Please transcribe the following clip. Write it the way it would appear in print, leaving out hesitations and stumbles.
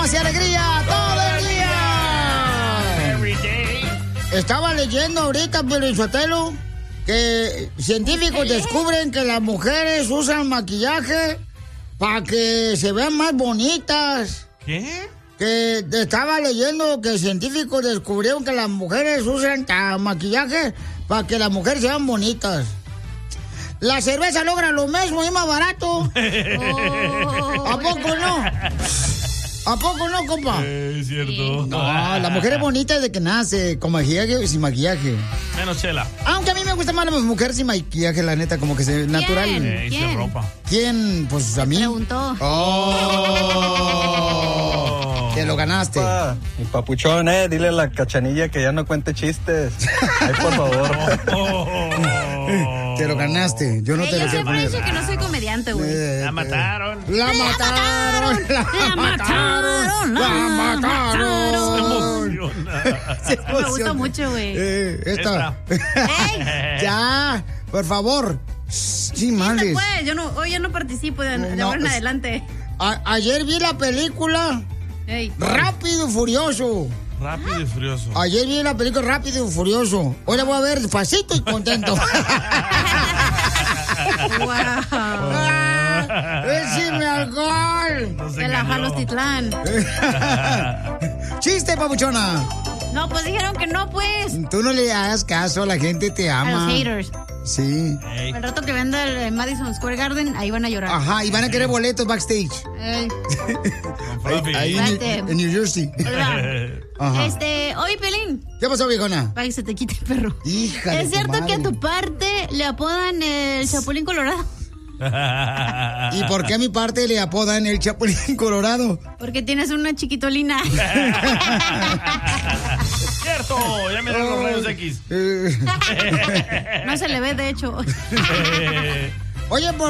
risas y alegría todo el día. Every day. Estaba leyendo ahorita, Piolinsotelo, que científicos descubren que las mujeres usan maquillaje para que se vean más bonitas. ¿Qué? Que estaba leyendo que científicos descubrieron que las mujeres usan maquillaje para que las mujeres sean bonitas. La cerveza logra lo mismo y más barato. ¿A poco no? ¿A poco no, compa? Es cierto. No, la mujer es bonita desde que nace, con maquillaje y sin maquillaje. Menos Chela. Aunque a mí me gusta más la mujer sin maquillaje, la neta, como que se natural. Sin ropa. ¿Quién? Pues a mí. Preguntó. Oh. Te lo ganaste. Mi papuchón, dile a la Cachanilla que ya no cuente chistes. Ay, por favor. Te lo ganaste. Yo no te lo Yo quiero siempre he poner. dicho que no soy comediante, güey. La mataron. La mataron. La mataron. La mataron. Se emociona. Me gusta mucho, güey. Esta. Ya, por favor. Sí, males. Pues, hoy ya no participo de ahora en adelante. Ayer vi la película Rápido y Furioso. Rápido y Furioso. Ayer vi la película Rápido y Furioso. Hoy la voy a ver despacito y contento. Wow. ¡Écheme alcohol! De la Jalostitlán. ¡Chiste, papuchona! No, pues dijeron que no, pues. Tú no le hagas caso, la gente te ama. A los haters. Sí. El rato que venda el Madison Square Garden, ahí van a llorar. Ajá, y van a querer boletos backstage. Ahí en New Jersey. Ajá. Oye, Pelín. ¿Qué pasó, viejona? Para que se te quite el perro. Hija de ¿Es tu cierto madre. que a tu parte le apodan el Chapulín Colorado? ¿Y por qué a mi parte le apodan el Chapulín Colorado? Porque tienes una chiquitolina. Cierto, ya miré los rayos X. No se le ve, de hecho. Oye,